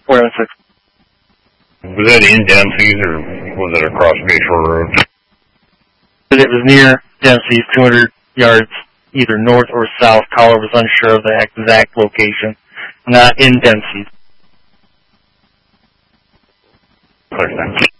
496. Was that in Dempsey's or was it across Bayshore Road? It was near Dempsey's, 200 yards either north or south. Caller was unsure of the exact location. Not in Dempsey's. Clear, thanks.